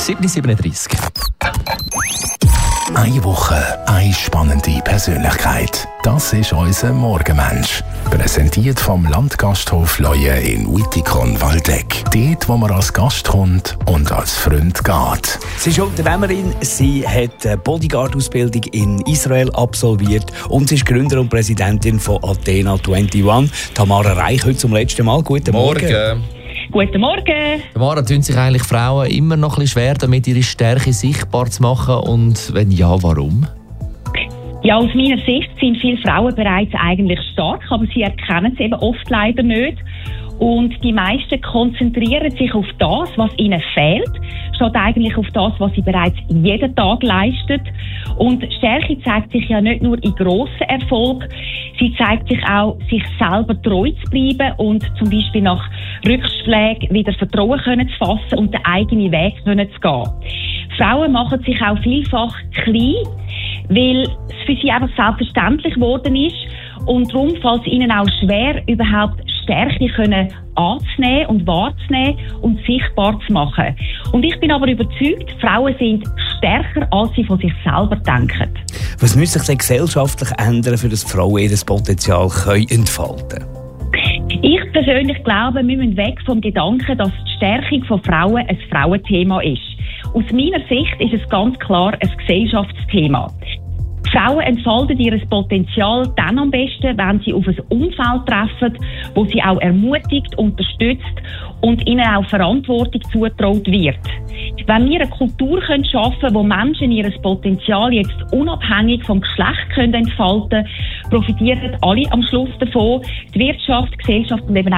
7:37. Eine Woche, eine spannende Persönlichkeit. Das ist unser Morgenmensch. Präsentiert vom Landgasthof Leue in Wittikon-Waldeck. Dort, wo man als Gast kommt und als Freund geht. Sie ist Unternehmerin, sie hat eine Bodyguard-Ausbildung in Israel absolviert und sie ist Gründer und Präsidentin von Athena 21. Tamara Reich, heute zum letzten Mal. Guten Morgen. Guten Morgen. Tamara, tun sich eigentlich Frauen immer noch ein bisschen schwer, damit ihre Stärke sichtbar zu machen? Und wenn ja, warum? Ja, aus meiner Sicht sind viele Frauen bereits eigentlich stark, aber sie erkennen es eben oft leider nicht. Und die meisten konzentrieren sich auf das, was ihnen fehlt, statt eigentlich auf das, was sie bereits jeden Tag leisten. Und Stärke zeigt sich ja nicht nur in grossen Erfolg, sie zeigt sich auch, sich selber treu zu bleiben und zum Beispiel nach Rückschlägen wieder Vertrauen können zu fassen und den eigenen Weg können zu gehen. Frauen machen sich auch vielfach klein, weil es für sie einfach selbstverständlich geworden ist. Und darum fällt es ihnen auch schwer, überhaupt Stärke können anzunehmen und wahrzunehmen und sichtbar zu machen. Und ich bin aber überzeugt, Frauen sind stärker, als sie von sich selber denken. Was müsste sich denn gesellschaftlich ändern, für das Frauen ihr Potenzial entfalten können? Ich persönlich glaube, wir müssen weg vom Gedanken, dass die Stärkung von Frauen ein Frauenthema ist. Aus meiner Sicht ist es ganz klar ein Gesellschaftsthema. Frauen entfalten ihr Potenzial dann am besten, wenn sie auf ein Umfeld treffen, wo sie auch ermutigt, unterstützt und ihnen auch Verantwortung zugetraut wird. Wenn wir eine Kultur schaffen können, wo Menschen ihr Potenzial jetzt unabhängig vom Geschlecht entfalten können, profitieren alle am Schluss davon. Die Wirtschaft, die Gesellschaft und eben